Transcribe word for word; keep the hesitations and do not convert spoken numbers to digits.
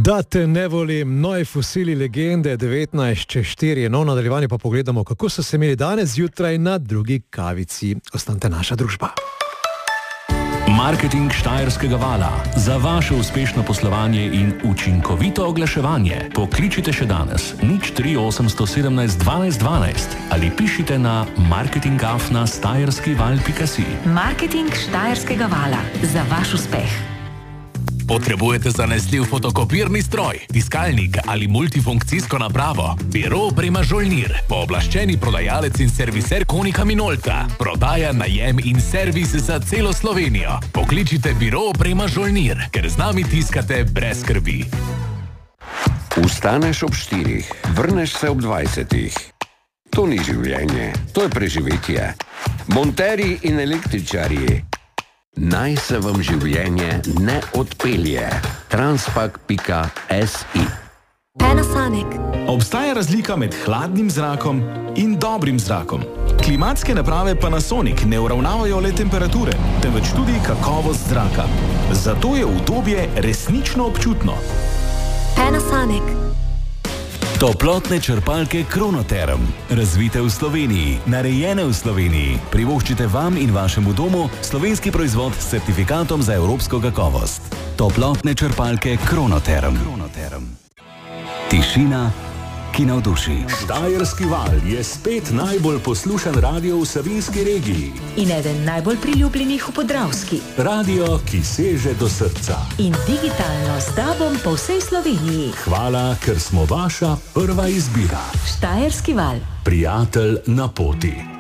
Da te ne volim, novi fosili legende devetnajst čez štiri, no, nadaljevanje pa pogledamo, kako so se imeli danes zjutraj na drugi kavici. Ostanite naša družba. Marketing Štajerskega vala. Za vaše uspešno poslovanje in učinkovito oglaševanje pokličite še danes nič tri osemsto sedemnajst dvanajst dvanajst ali pišite na marketing afna štajerskival pika si. Marketing Štajerskega vala. Za vaš uspeh. Potrebujete zanesljiv fotokopirni stroj, tiskalnik ali multifunkcijsko napravo? Biro Oprema Žolnir, pooblaščeni prodajalec in serviser Konika Minolta. Prodaja, najem in servis za celo Slovenijo. Pokličite Biro Oprema Žolnir, ker z nami tiskate brez skrbi. Vstaneš ob štirih, vrneš se ob dvajsetih. To ni življenje, to je preživetje. Monterji in električarji. Naj se vam življenje ne odpelje. Transpak pika si. Panasonic. Obstaja razlika med hladnim zrakom in dobrim zrakom. Klimatske naprave Panasonic ne uravnavajo le temperature, temveč tudi kakovost zraka. Zato je udobje resnično občutno. Panasonic. Toplotne črpalke Kronoterm. Razvite v Sloveniji, narejene v Sloveniji. Privoščite vam in vašemu domu slovenski proizvod s certifikatom za evropsko kakovost. Toplotne črpalke Kronoterm. Kronoterm. Tišina, ki navduši. Štajerski val je spet najbolj poslušan radio v Savinjski regiji. In eden najbolj priljubljenih v Podravski. Radio, ki seže do srca. In digitalno z dabom po vsej Sloveniji. Hvala, ker smo vaša prva izbira. Štajerski val. Prijatelj na poti.